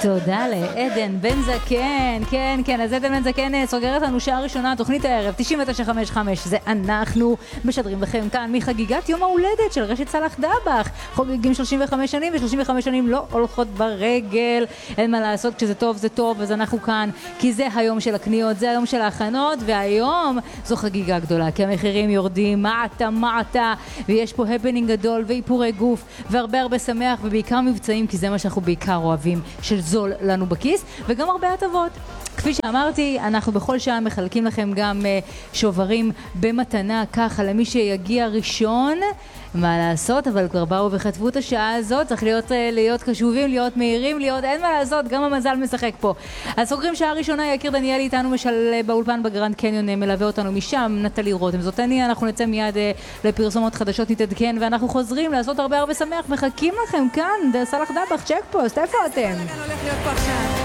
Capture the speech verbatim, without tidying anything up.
תודה לעדן בן זקן, כן, כן, אז עדן בן זקן סוגרת לנו שעה ראשונה, תוכנית הערב, תשעים ותשע חמש חמש, זה אנחנו משדרים לכם כאן מחגיגת יום ההולדת של רשת סלאח דבח, חוגגים שלושים וחמש שנים, ו-שלושים וחמש שנים לא הולכות ברגל, אין מה לעשות, כשזה טוב זה טוב, אז אנחנו כאן, כי זה היום של הקניות, זה היום של ההכנות, והיום זו חגיגה גדולה, כי המחירים יורדים, מעטה, מעטה, ויש פה הפנינג גדול, ואיפורי גוף, והרבה הרבה שמח, ובעיקר מבצעים, כי זה מה שאנחנו בעיקר אוהבים, של זול לנו בכיס, וגם הרבה הטבות. כפי שאמרתי, אנחנו בכל שעה מחלקים לכם גם uh, שוברים במתנה, ככה למי שיגיע ראשון, מה לעשות, אבל כבר באו וכתבו את השעה הזאת, צריך להיות, uh, להיות קשובים, להיות מהירים, להיות, אין מה לעשות, גם המזל משחק פה. אז סוגרים שעה ראשונה, יקיר דניאלי איתנו משל באולפן בגרנד קניון, מלווה אותנו משם, נטלי רותם, זאת אני, אנחנו נצא מיד uh, לפרסומות חדשות, נתעדכן, ואנחנו חוזרים לעשות הרבה הרבה שמח, מחכים לכם כאן, סלאח דבח, צ'ק פוסט, איפה אתם? הולך להיות פה עכשיו.